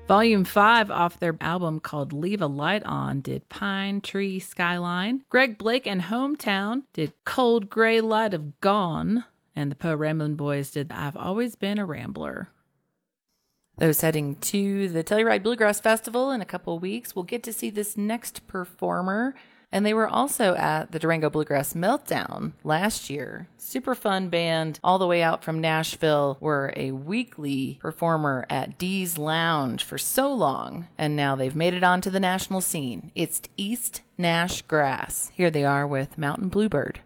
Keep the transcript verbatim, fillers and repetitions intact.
Volume five off their album called Leave a Light On did Pine Tree Skyline. Greg Blake and Hometown did Cold Gray Light of Gone. And the Poe Ramblin' Boys did I've Always Been a Rambler. Those heading to the Telluride Bluegrass Festival in a couple of weeks will get to see this next performer. And they were also at the Durango Bluegrass Meltdown last year. Super fun band all the way out from Nashville. Were a weekly performer at Dee's Lounge for so long. And now they've made it onto the national scene. It's East Nash Grass. Here they are with Mountain Bluebird.